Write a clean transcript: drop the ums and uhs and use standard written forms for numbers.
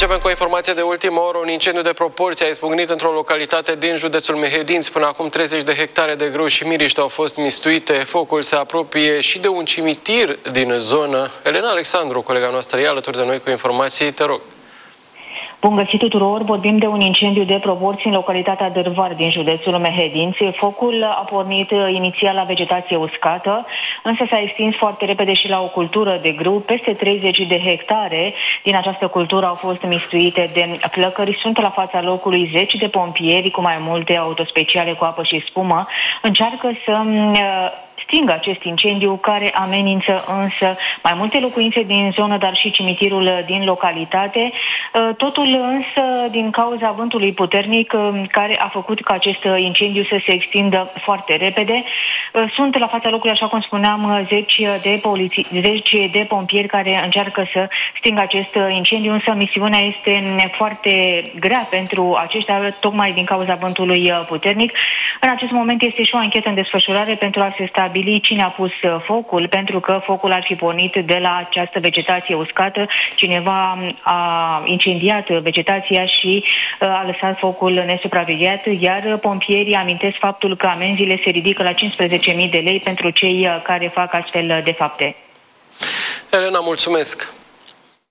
Începem cu o informație de ultimă oră. Un incendiu de proporții a izbucnit într-o localitate din județul Mehedinți. Până acum 30 de hectare de grâu și miriște au fost mistuite. Focul se apropie și de un cimitir din zonă. Elena Alexandru, colega noastră, e alături de noi cu informații. Te rog. Bun găsit tuturor! Vorbim de un incendiu de proporții în localitatea Dârvar din județul Mehedinți. Focul a pornit inițial la vegetație uscată, însă s-a extins foarte repede și la o cultură de grâu. Peste 30 de hectare din această cultură au fost mistuite de flăcări. Sunt la fața locului 10 de pompieri cu mai multe autospeciale cu apă și spumă. Încearcă să stingă acest incendiu care amenință însă mai multe locuințe din zonă, dar și cimitirul din localitate. Totul însă din cauza vântului puternic care a făcut ca acest incendiu să se extindă foarte repede. Sunt la fața locului, așa cum spuneam, 10 de pompieri care încearcă să stingă acest incendiu, însă misiunea este foarte grea pentru aceștia, tocmai din cauza vântului puternic. În acest moment este și o anchetă în desfășurare pentru a se stabili cine a pus focul, pentru că focul ar fi pornit de la această vegetație uscată. Cineva a incendiat vegetația și a lăsat focul nesupravegheat, iar pompierii amintesc faptul că amenziile se ridică la 15.000 de lei pentru cei care fac astfel de fapte. Elena, mulțumesc!